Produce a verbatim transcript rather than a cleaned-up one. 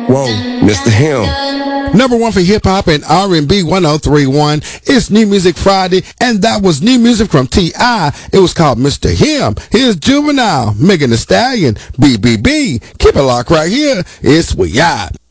Whoa, Mister Him. Number one for hip-hop and R and B one oh three point one. It's New Music Friday, and that was new music from T I It was called Mister Him. Here's Juvenile, Megan Thee Stallion, B B B. Keep it locked right here. It's We Yacht.